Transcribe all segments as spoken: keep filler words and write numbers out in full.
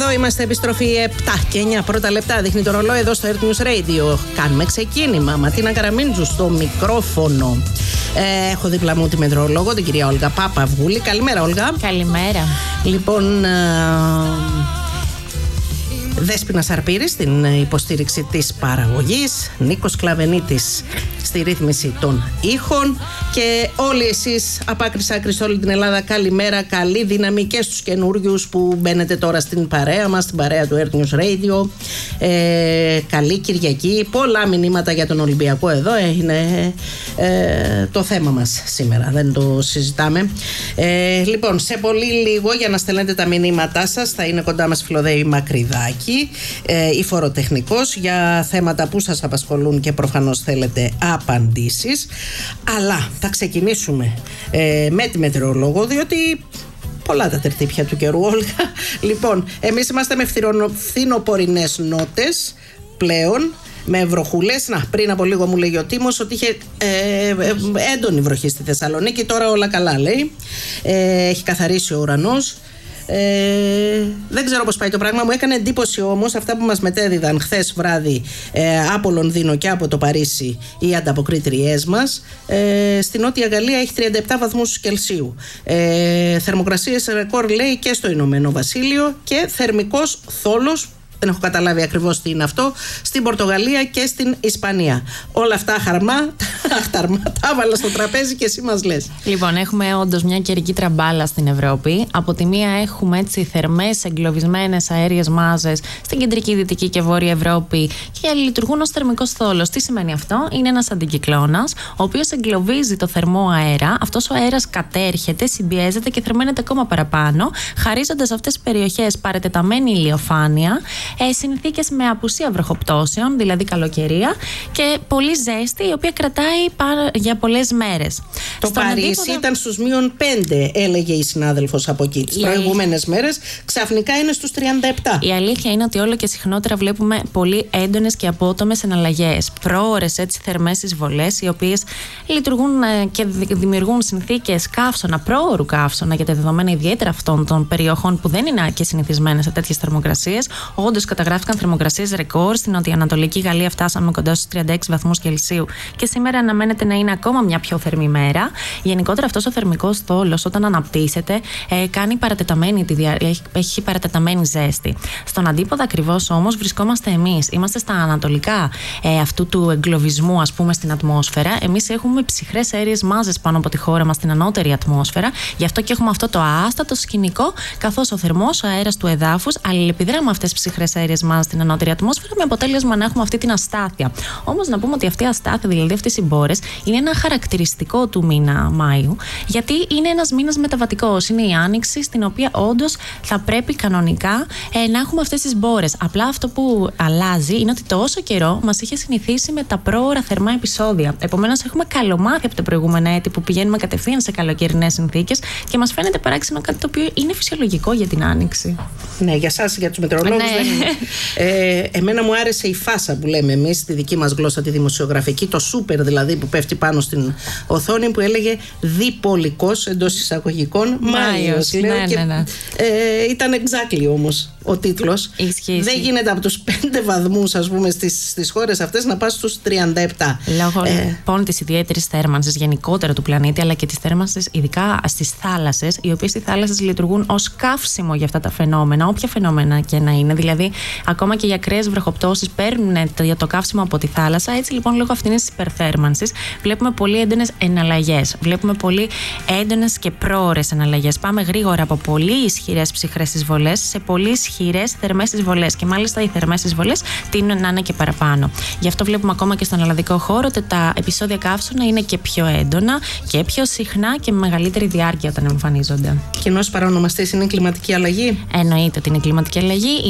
Εδώ είμαστε, επιστροφή επτά και εννιά πρώτα λεπτά. Δείχνει το ρολόι εδώ στο Earth News Radio. Κάνουμε ξεκίνημα. Ματίνα Καραμίντζου στο μικρόφωνο. Ε, έχω δίπλα μου τη μετρολόγο, την κυρία Όλγα Παπαυγούλη. Καλημέρα, Όλγα. Καλημέρα. Λοιπόν, ε, Δέσποινα Σαρπήρη στην υποστήριξη της παραγωγής, Νίκος Κλαβενίτης στη ρύθμιση των ήχων και όλοι εσείς από άκρη σ' άκρη σε όλη την Ελλάδα, καλημέρα, καλή δύναμη και στους καινούριους που μπαίνετε τώρα στην παρέα μας, στην παρέα του Earth News Radio. Ε, καλή Κυριακή, πολλά μηνύματα για τον Ολυμπιακό εδώ, είναι ε, το θέμα μας σήμερα, δεν το συζητάμε. Ε, λοιπόν, σε πολύ λίγο για να στέλνετε τα μηνύματά σας θα είναι κοντά μας Φιλοδέη Μακρυδάκη, ε, η φοροτεχνικός, για θέματα που σας απασχολούν και προφανώς θέλετε απαντήσεις. Αλλά θα ξεκινήσουμε ε, με τη μετεωρολόγο, διότι πολλά τα τερτύπια του καιρού, Όλγα. Λοιπόν, εμείς είμαστε με φθινοπορεινές νότες πλέον, με βροχούλες. Να, πριν από λίγο μου λέγει ο Τίμος ότι είχε ε, ε, έντονη βροχή στη Θεσσαλονίκη. Τώρα όλα καλά, λέει. Ε, έχει καθαρίσει ο ουρανός. Ε, δεν ξέρω πώς πάει το πράγμα. Μου έκανε εντύπωση όμως αυτά που μας μετέδιδαν χθες βράδυ ε, από Λονδίνο και από το Παρίσι οι ανταποκρίτριές μας. ε, Στη Νότια Γαλλία έχει τριάντα επτά βαθμούς Κελσίου. ε, Θερμοκρασίες ρεκόρ, λέει, και στο Ηνωμένο Βασίλειο, και θερμικός θόλος, δεν έχω καταλάβει ακριβώς τι είναι αυτό, στην Πορτογαλία και στην Ισπανία. Όλα αυτά χαρμά, αχταρμά, τα έβαλα στο τραπέζι και εσύ μας λες. Λοιπόν, έχουμε όντως μια καιρική τραμπάλα στην Ευρώπη. Από τη μία έχουμε έτσι θερμές εγκλωβισμένες αέριες μάζες στην κεντρική, δυτική και βόρεια Ευρώπη και λειτουργούν ως θερμικός θόλος. Τι σημαίνει αυτό? Είναι ένας αντικυκλώνας, ο οποίος εγκλωβίζει το θερμό αέρα. Αυτός ο αέρας κατέρχεται, συμπιέζεται και θερμαίνεται ακόμα παραπάνω, χαρίζοντας αυτές τις περιοχές παρετεταμένη ηλιοφάνεια, Ε, συνθήκες με απουσία βροχοπτώσεων, δηλαδή καλοκαιρία, και πολύ ζέστη, η οποία κρατάει πάρα, για πολλές μέρες. Το Στον Παρίσι αντίποδα... ήταν στους μείον πέντε, έλεγε η συνάδελφος από εκεί. Τις προηγούμενες μέρες ξαφνικά είναι στους τριάντα επτά. Η αλήθεια είναι ότι όλο και συχνότερα βλέπουμε πολύ έντονες και απότομες εναλλαγές. Πρόωρες έτσι θερμές εισβολές, οι οποίες λειτουργούν και δημιουργούν συνθήκες καύσωνα, πρόωρου καύσωνα, για τα δεδομένα ιδιαίτερα αυτών των περιοχών που δεν είναι και συνηθισμένες σε τέτοιες θερμοκρασίες. Όντως καταγράφηκαν θερμοκρασίες ρεκόρ. Στην νοτιοανατολική Γαλλία φτάσαμε κοντά στους τριάντα έξι βαθμούς Κελσίου και σήμερα αναμένεται να είναι ακόμα μια πιο θερμή μέρα. Γενικότερα αυτός ο θερμικός θόλος, όταν αναπτύσσεται, ε, κάνει παρατεταμένη τη δια... έχει, έχει παρατεταμένη ζέστη. Στον αντίποδα ακριβώς όμως βρισκόμαστε εμείς. Είμαστε στα ανατολικά ε, αυτού του εγκλωβισμού, ας πούμε, στην ατμόσφαιρα. Εμείς έχουμε ψυχρές αέριες μάζες πάνω από τη χώρα μας στην ανώτερη ατμόσφαιρα. Γι' αυτό και έχουμε αυτό το άστατο σκηνικό, καθώς ο θερμός αέρας του εδάφους αλληλεπιδρά με αυτές τις ψυχρές αέριες μάζες στην ανώτερη ατμόσφαιρα, με αποτέλεσμα να έχουμε αυτή την αστάθεια. Όμως να πούμε ότι αυτή η αστάθεια, δηλαδή αυτές οι μπόρες, είναι ένα χαρακτηριστικό του μήνα Μάιου, γιατί είναι ένας μήνας μεταβατικός. Είναι η άνοιξη, στην οποία όντως θα πρέπει κανονικά ε, να έχουμε αυτές τις μπόρες. Απλά αυτό που αλλάζει είναι ότι τόσο καιρό μας είχε συνηθίσει με τα πρόωρα θερμά επεισόδια. Επομένως, έχουμε καλομάθει από τα προηγούμενα έτη που πηγαίνουμε κατευθείαν σε καλοκαιρινές συνθήκες και μας φαίνεται παράξενο κάτι το οποίο είναι φυσιολογικό για την άνοιξη. Ναι, για εσάς, για τους μετεωρολόγους, ναι. δεν είναι. Ε, εμένα μου άρεσε η φάσα που λέμε εμείς στη δική μας γλώσσα, τη δημοσιογραφική, το σούπερ δηλαδή που πέφτει πάνω στην οθόνη, που έλεγε διπολικός εντός εισαγωγικών Μάιος. Ναι, ναι, ναι. Ε, ήταν exactly όμως ο τίτλος. Ισχύει. Δεν γίνεται από τους πέντε βαθμούς, ας πούμε, στις, στις χώρες αυτές να πας στους τριάντα επτά. Λόγω ε, λοιπόν της ιδιαίτερης θέρμανσης γενικότερα του πλανήτη, αλλά και της θέρμανσης ειδικά στις θάλασσες, οι οποίες οι θάλασσες λειτουργούν ως καύσιμο για αυτά τα φαινόμενα, όποια φαινόμενα και να είναι. Δηλαδή, ακόμα και οι ακραίες βροχοπτώσεις παίρνουν το, το καύσιμο από τη θάλασσα. Έτσι λοιπόν, λόγω αυτής της υπερθέρμανσης, βλέπουμε πολύ έντονες εναλλαγές. Βλέπουμε πολύ έντονες και πρόωρες εναλλαγές. Πάμε γρήγορα από πολύ ισχυρές ψυχρές εισβολές σε πολύ ισχυρές θερμές εισβολές. Και μάλιστα οι θερμές εισβολές τείνουν να είναι και παραπάνω. Γι' αυτό βλέπουμε ακόμα και στον ελλαδικό χώρο ότι τα επεισόδια καύσωνα είναι και πιο έντονα και πιο συχνά και με μεγαλύτερη διάρκεια όταν εμφανίζονται. Κοινός παρονομαστής είναι η κλιματική αλλαγή. Εννοείται ότι είναι η κλιματική αλλαγή, είναι έμεση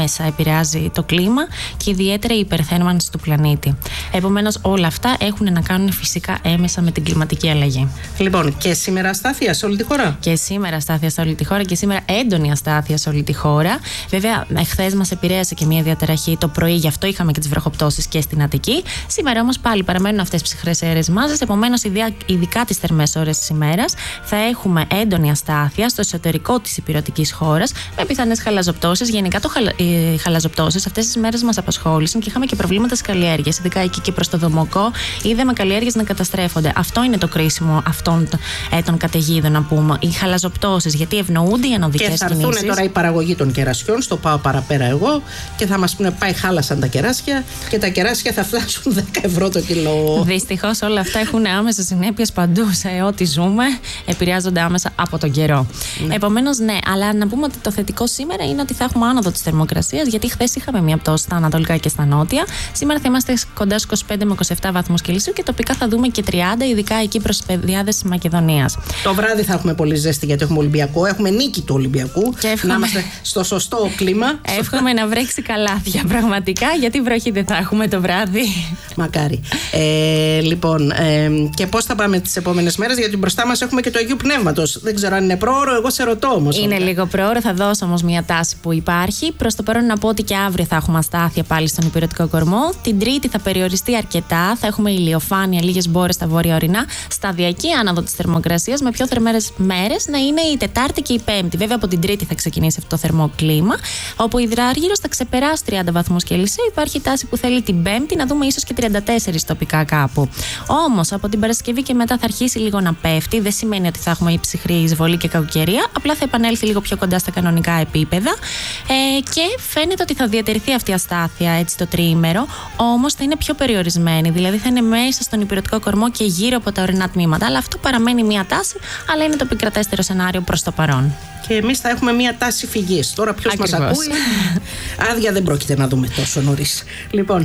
άμεσα επηρεάζει το κλίμα και ιδιαίτερα η υπερθέρμανση του πλανήτη. Επομένως, όλα αυτά έχουν να κάνουν φυσικά έμεσα με την κλιματική αλλαγή. Λοιπόν, και σήμερα αστάθεια σε όλη τη χώρα. Και σήμερα αστάθεια σε όλη τη χώρα και σήμερα έντονη αστάθεια σε όλη τη χώρα. Βέβαια, εχθές μας επηρέασε και μια διαταραχή το πρωί, γι' αυτό είχαμε και τις βροχοπτώσεις και στην Αττική. Σήμερα όμως πάλι παραμένουν αυτές τις ψυχρές αέρες μάζες. Επομένως, ειδικά τις θερμές ώρες της ημέρας θα έχουμε έντονη αστάθεια στο εσωτερικό της ηπειρωτικής χώρας με πιθανές χαλαζοπτώσεις. Γενικά, το χαλα... οι χαλαζοπτώσεις αυτές τις μέρες μας απασχόλησαν και είχαμε και προβλήματα στις καλλιέργειες. Ειδικά εκεί και προς το Δομοκό, είδαμε καλλιέργειες να καταστρέφονται. Αυτό είναι το κρίσιμο αυτών ε, των καταιγίδων, να πούμε. Οι χαλαζοπτώσεις, γιατί ευνοούνται οι ανωδικές κινήσεις. Και θα έρθουν τώρα η παραγωγή των κερασιών. Στο πάω παραπέρα εγώ και θα μας πούνε πάει, χάλασαν τα κεράσια και τα κεράσια θα φτάσουν δέκα ευρώ το κιλό. Δυστυχώς όλα αυτά έχουν άμεσες συνέπειες παντού σε ό,τι ζούμε. Επηρεάζονται άμεσα από τον καιρό. Ναι. Επομένως, ναι, αλλά να πούμε ότι το θετικό σήμερα είναι ότι θα έχουμε άνοδο της θερμοκρασίας, γιατί χθες είχαμε μια πτώση στα ανατολικά και στα νότια. Σήμερα θα είμαστε κοντά στους είκοσι πέντε με είκοσι επτά βαθμούς Κελσίου και τοπικά θα δούμε και τριάντα, ειδικά εκεί προς τις πεδιάδες της Μακεδονίας. Το βράδυ θα έχουμε πολύ ζέστη γιατί έχουμε Ολυμπιακό. Έχουμε νίκη του Ολυμπιακού. Και εύχομαι... να είμαστε στο σωστό κλίμα. Εύχομαι να βρέξει καλάθια πραγματικά, γιατί βροχή δεν θα έχουμε το βράδυ. Μακάρι. Ε, λοιπόν, ε, και πώς θα πάμε τις επόμενες μέρες, γιατί μπροστά μας έχουμε και το Αγίου Πνεύματος. Δεν ξέρω αν είναι πρόωρο, εγώ σε ρωτώ όμως. Είναι όλα. Λίγο πρόωρο, θα δώσω όμως μια τάση που υπάρχει. Προς το παρόν να πω ότι και αύριο θα έχουμε αστάθεια πάλι στον ηπειρωτικό κορμό. Την Τρίτη θα περιοριστεί αρκετά. Θα έχουμε ηλιοφάνεια, λίγες μπόρες στα βόρεια ορεινά. Σταδιακή άνοδο της θερμοκρασίας, με πιο θερμές μέρες να είναι η Τετάρτη και η Πέμπτη. Βέβαια από την Τρίτη θα ξεκινήσει αυτό το θερμό κλίμα, όπου η υδράργυρος θα ξεπεράσει τριάντα βαθμούς Κελσίου. Υπάρχει τάση που θέλει την Πέμπτη να δούμε ίσως και τριάντα τέσσερα τοπικά κάπου. Όμως από την Παρασκευή και μετά θα αρχίσει λίγο να πέφτει. Δεν σημαίνει ότι θα έχουμε ψυχρή εισβολή και κακοκαιρία. Απλά θα επανέλθει λίγο πιο κοντά στα κανονικά επίπεδα. Ε, και φαίνεται ότι θα διατηρηθεί αυτή η αστάθεια έτσι το τριήμερο. Όμως θα είναι πιο περιορισμένη. Δηλαδή θα είναι μέσα στον ηπειρωτικό κορμό και γύρω από τα ορεινά τμήματα. Αλλά αυτό παραμένει μια τάση, αλλά είναι το επικρατέστερο σενάριο προς το παρόν. Και εμείς θα έχουμε μια τάση φυγής. Τώρα ποιος μας ακούει. Άδεια δεν πρόκειται να δούμε τόσο νωρίς. Λοιπόν,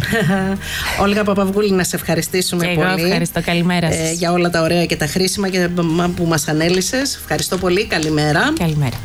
Όλγα Παπαυγούλη, να σε ευχαριστήσουμε και πολύ. Εγώ ευχαριστώ. Καλημέρα σας. Ε, για όλα τα ωραία και τα χρήσιμα και που μας ανέλυσες. Ευχαριστώ πολύ. Καλημέρα. Καλημέρα.